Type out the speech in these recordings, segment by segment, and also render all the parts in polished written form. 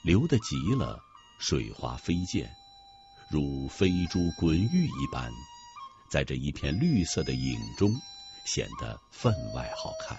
流得急了，水花飞溅，如飞珠滚玉一般，在这一片绿色的影中显得分外好看。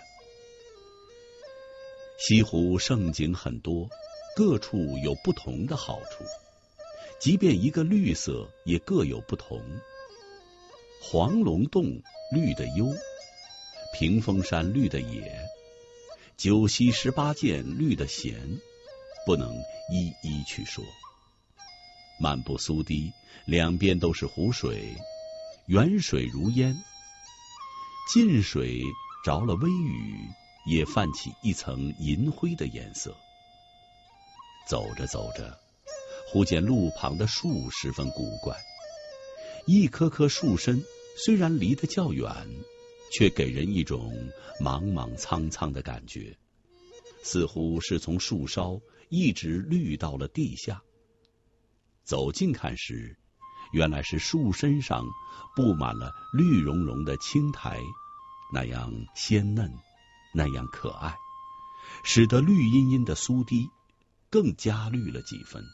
西湖胜景很多，各处有不同的好处，即便一个绿色也各有不同。黄龙洞绿的幽，屏风山绿的野，九溪18涧绿的闲，不能一一去说。漫步苏堤，两边都是湖水，远水如烟，近水着了微雨，也泛起一层银灰的颜色。走着走着，忽见路旁的树十分古怪，一棵棵树身虽然离得较远，却给人一种茫茫苍苍的感觉，似乎是从树梢一直绿到了地下。走近看时，原来是树身上布满了绿茸茸的青苔，那样鲜嫩，那样可爱，使得绿茵茵的苏堤更加绿了几分。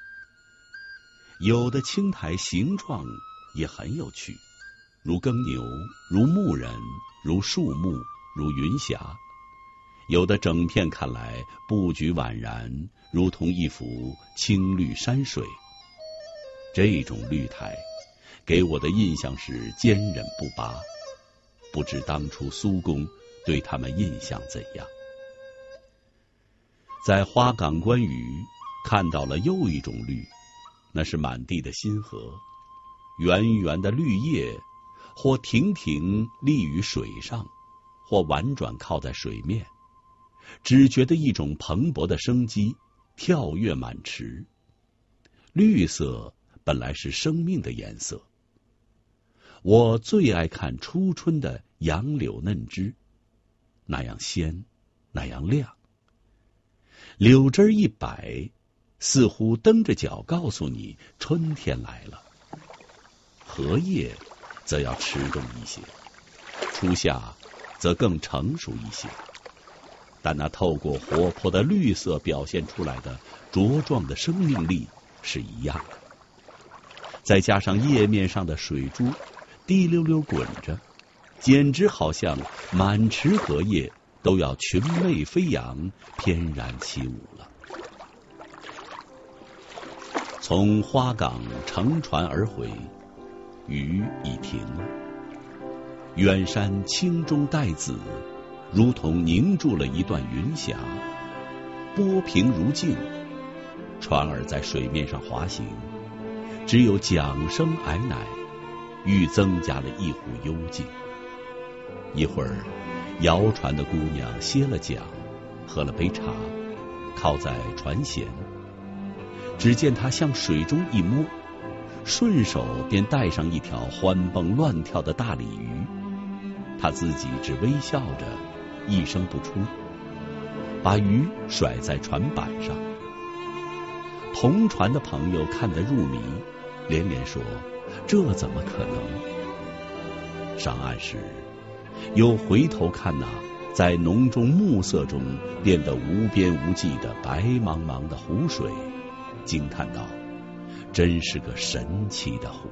有的青苔形状也很有趣，如耕牛，如牧人，如树木，如云霞。有的整片看来布局宛然，如同一幅青绿山水。这种绿苔给我的印象是坚韧不拔，不知当初苏公对他们印象怎样。在花港观鱼，看到了又一种绿，那是满地的新荷，圆圆的绿叶，或亭亭立于水上，或婉转靠在水面，只觉得一种蓬勃的生机跳跃满池。绿色本来是生命的颜色，我最爱看初春的杨柳嫩枝，那样鲜，那样亮。柳枝一摆，似乎蹬着脚告诉你春天来了。荷叶则要持重一些，初夏则更成熟一些，但那透过活泼的绿色表现出来的茁壮的生命力是一样的。再加上叶面上的水珠滴溜溜滚着，简直好像满池荷叶都要群袂飞扬，翩然起舞了。从花港乘船而回，雨已停了，远山青中带紫，如同凝住了一段云霞，波平如镜。船儿在水面上滑行，只有桨声矮乃，愈增加了一股幽静。一会儿，摇船的姑娘歇了桨，喝了杯茶，靠在船舷。只见她向水中一摸，顺手便带上一条欢蹦乱跳的大鲤鱼。她自己只微笑着，一声不出，把鱼甩在船板上。同船的朋友看得入迷，连连说：“这怎么可能？”上岸时，又回头看那在浓重暮色中变得无边无际的白茫茫的湖水，惊叹道：“真是个神奇的湖。”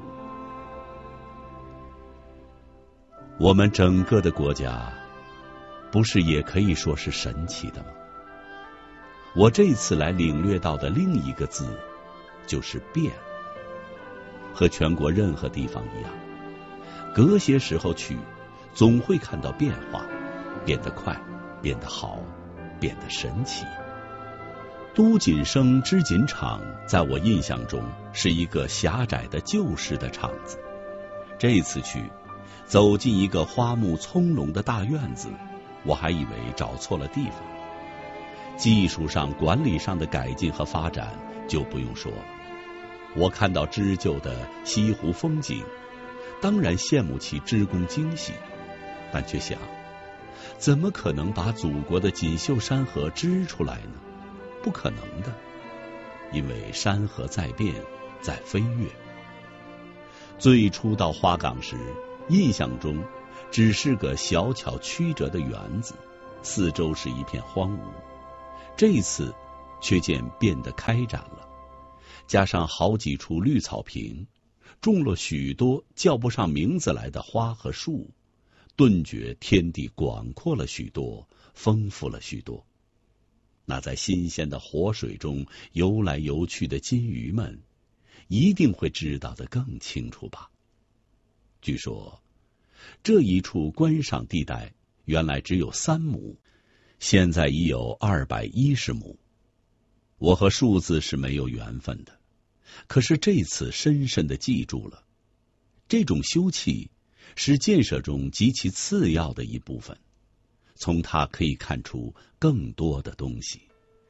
我们整个的国家，不是也可以说是神奇的吗？我这次来领略到的另一个字，就是变。和全国任何地方一样，隔些时候去，总会看到变化，变得快，变得好，变得神奇。都锦生织锦厂在我印象中是一个狭窄的旧式的厂子，这次去走进一个花木葱茏的大院子，我还以为找错了地方。技术上、管理上的改进和发展就不用说了。我看到织就的西湖风景，当然羡慕其织工精细，但却想，怎么可能把祖国的锦绣山河织出来呢？不可能的，因为山河在变，在飞跃。最初到花港时，印象中只是个小巧曲折的园子，四周是一片荒芜。这次却见变得开展了，加上好几处绿草坪，种了许多叫不上名字来的花和树，顿觉天地广阔了许多，丰富了许多。那在新鲜的活水中游来游去的金鱼们，一定会知道得更清楚吧。据说这一处观赏地带原来只有3亩，现在已有210亩。我和数字是没有缘分的，可是这次深深地记住了，这种休憩是建设中极其次要的一部分，从它可以看出更多的东西。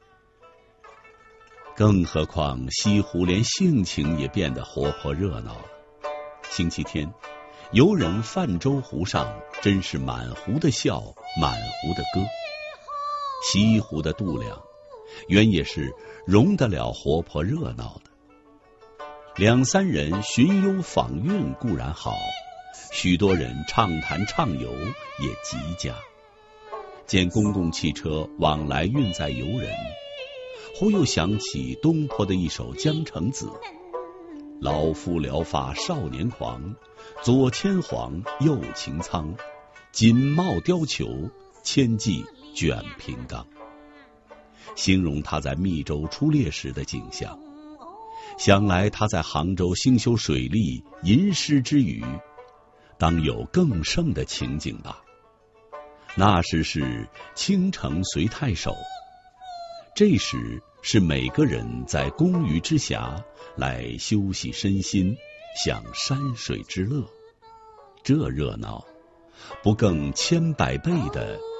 更何况西湖连性情也变得活泼热闹了。星期天，游人泛舟湖上，真是满湖的笑，满湖的歌。西湖的度量原也是容得了活泼热闹的。2、3人寻幽访韵固然好，许多人畅谈畅游也极佳。见公共汽车往来运载游人，忽又想起东坡的一首《江城子》：老夫聊发少年狂，左牵黄，右擎苍，锦帽貂裘，千骑卷平冈。形容他在密州出猎时的景象。想来他在杭州兴修水利吟诗之余，当有更盛的情景吧。那时是倾城随太守，这时是每个人在公余之暇来休息身心，享山水之乐。这热闹不更千百倍的